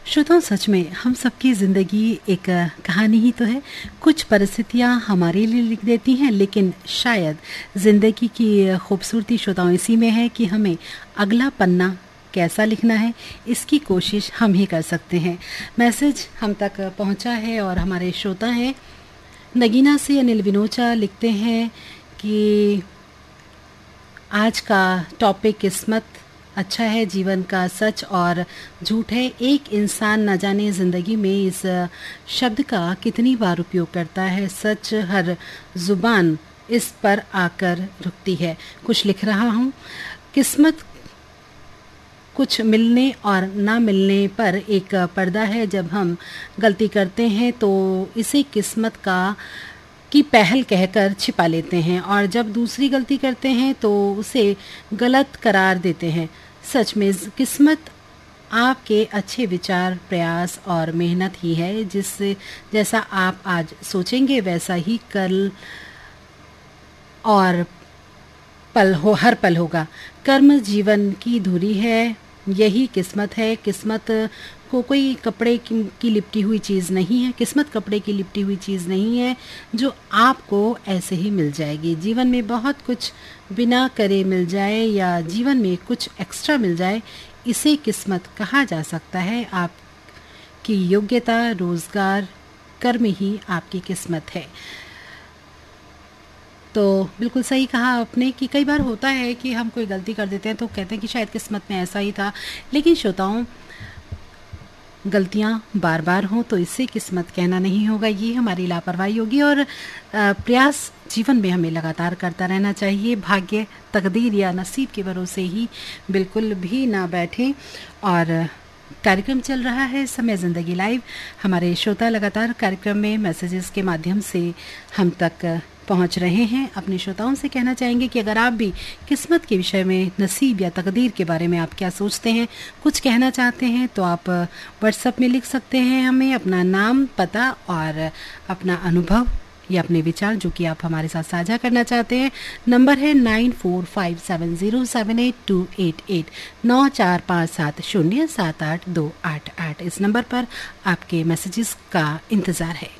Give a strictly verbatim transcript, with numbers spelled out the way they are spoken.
श्रोताओं, सच में हम सबकी ज़िंदगी एक कहानी ही तो है। कुछ परिस्थितियां हमारे लिए लिख देती हैं, लेकिन शायद ज़िंदगी की खूबसूरती श्रोताओं इसी में है कि हमें अगला पन्ना कैसा लिखना है, इसकी कोशिश हम ही कर सकते हैं। मैसेज हम तक पहुंचा है और हमारे श्रोता हैं नगीना से अनिल विनोचा, लिखते हैं कि आज का टॉपिक किस्मत अच्छा है, जीवन का सच और झूठ है। एक इंसान न जाने ज़िंदगी में इस शब्द का कितनी बार उपयोग करता है। सच हर ज़ुबान इस पर आकर रुकती है। कुछ लिख रहा हूँ, किस्मत कुछ मिलने और ना मिलने पर एक पर्दा है। जब हम गलती करते हैं तो इसे किस्मत का की पहल कहकर छिपा लेते हैं, और जब दूसरी गलती करते हैं तो उसे गलत करार देते हैं। सच में किस्मत आपके अच्छे विचार, प्रयास और मेहनत ही है। जिससे जैसा आप आज सोचेंगे वैसा ही कल और पल हो हर पल होगा। कर्म जीवन की धुरी है, यही किस्मत है। किस्मत को कोई कपड़े की, की लिपटी हुई चीज़ नहीं है। किस्मत कपड़े की लिपटी हुई चीज़ नहीं है जो आपको ऐसे ही मिल जाएगी। जीवन में बहुत कुछ बिना करे मिल जाए या जीवन में कुछ एक्स्ट्रा मिल जाए, इसे किस्मत कहा जा सकता है। आपकी योग्यता, रोज़गार, कर्म ही आपकी किस्मत है। तो बिल्कुल सही कहा आपने कि कई बार होता है कि हम कोई गलती कर देते हैं तो कहते हैं कि शायद किस्मत में ऐसा ही था। लेकिन श्रोताओं, गलतियां बार बार हों तो इससे किस्मत कहना नहीं होगा, ये हमारी लापरवाही होगी। और प्रयास जीवन में हमें लगातार करता रहना चाहिए। भाग्य, तकदीर या नसीब के भरोसे ही बिल्कुल भी ना बैठें। और कार्यक्रम चल रहा है समय ज़िंदगी लाइव। हमारे श्रोता लगातार कार्यक्रम में मैसेजेस के माध्यम से हम तक पहुंच रहे हैं। अपने श्रोताओं से कहना चाहेंगे कि अगर आप भी किस्मत के विषय में, नसीब या तकदीर के बारे में आप क्या सोचते हैं, कुछ कहना चाहते हैं, तो आप व्हाट्सएप में लिख सकते हैं हमें अपना नाम, पता और अपना अनुभव या अपने विचार जो कि आप हमारे साथ साझा करना चाहते हैं। नंबर है nine four five seven zero seven eight to eight eight, नौ चार पाँच सात शून्य सात आठ दो आठ आठ। इस नंबर पर आपके मैसेजेस का इंतज़ार है।